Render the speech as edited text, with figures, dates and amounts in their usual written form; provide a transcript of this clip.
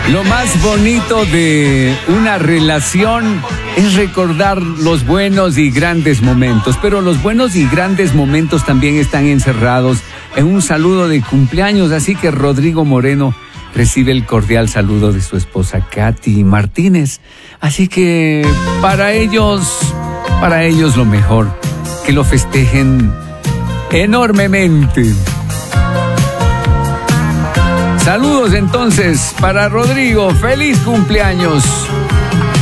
Lo más bonito de una relación es recordar los buenos y grandes momentos, pero los buenos y grandes momentos también están encerrados en un saludo de cumpleaños, así que Rodrigo Moreno recibe el cordial saludo de su esposa Katy Martínez. Así que para ellos lo mejor, que lo festejen enormemente. Saludos entonces para Rodrigo, feliz cumpleaños.